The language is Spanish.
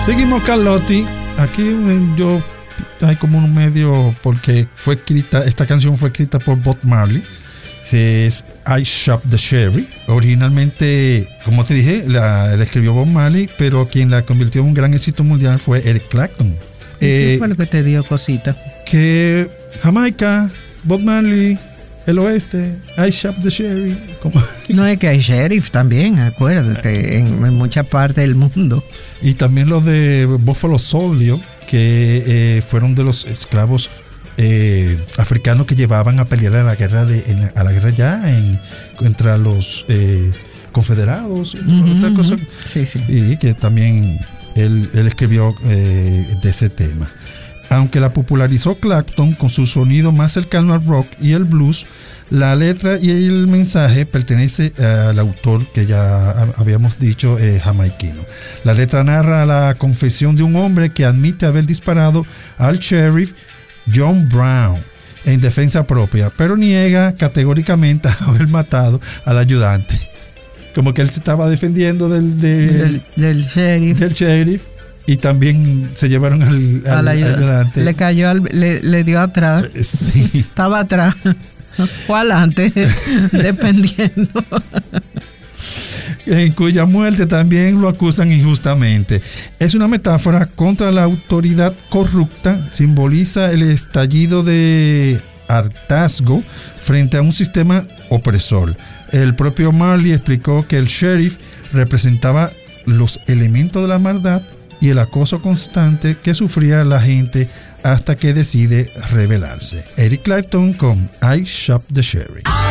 Seguimos, Carlotti. Aquí yo hay como un medio, porque fue escrita, esta canción fue escrita por Bob Marley. Es I Shop the Sheriff. Originalmente, como te dije, la escribió Bob Marley, pero quien la convirtió en un gran éxito mundial fue Eric Clapton. ¿Qué fue lo que te dio cosita? Que Jamaica, Bob Marley, el oeste, I Shop the Sheriff. No, es que hay sheriff también, acuérdate, en muchas partes del mundo. Y también los de Buffalo Soldier, que fueron de los esclavos africanos que llevaban a pelear a la guerra contra los confederados, otra cosa. Sí, sí. Y que también él escribió de ese tema. Aunque la popularizó Clapton con su sonido más cercano al rock y el blues, la letra y el mensaje pertenece al autor que ya habíamos dicho, jamaiquino. La letra narra la confesión de un hombre que admite haber disparado al sheriff John Brown en defensa propia, pero niega categóricamente haber matado al ayudante. Como que él se estaba defendiendo del sheriff. Y también se llevaron al ayudante. Le cayó, le dio atrás. Sí. Estaba atrás o adelante, dependiendo. En cuya muerte también lo acusan injustamente. Es una metáfora contra la autoridad corrupta. Simboliza el estallido de hartazgo frente a un sistema opresor. El propio Marley explicó que el sheriff representaba los elementos de la maldad y el acoso constante que sufría la gente hasta que decide rebelarse. Eric Clapton con I Shop the Sheriff.